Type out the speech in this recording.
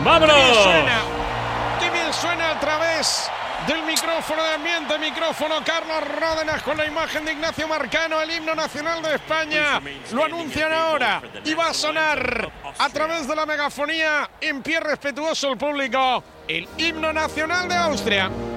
¡Vámonos! ¡Qué bien suena a través del micrófono de ambiente, micrófono Carlos Ródenas con la imagen de Ignacio Marcano, el himno nacional de España! Lo anuncian ahora y va a sonar a través de la megafonía, en pie respetuoso el público, el himno nacional de Austria.